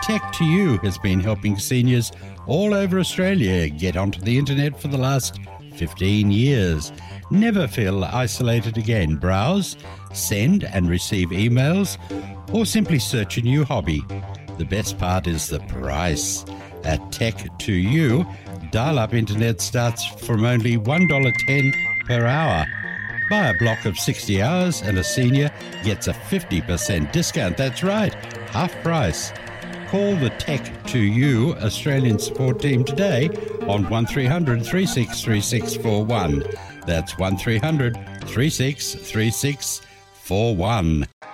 Tech2U has been helping seniors all over Australia get onto the internet for the last 15 years. Never feel isolated again. Browse, send and receive emails, or simply search a new hobby. The best part is the price. At Tech2U, dial-up internet starts from only $1.10 per hour. Buy a block of 60 hours and a senior gets a 50% discount. That's right, half price. Call the Tech2U Australian support team today on 1300 363641. That's 1300 363641.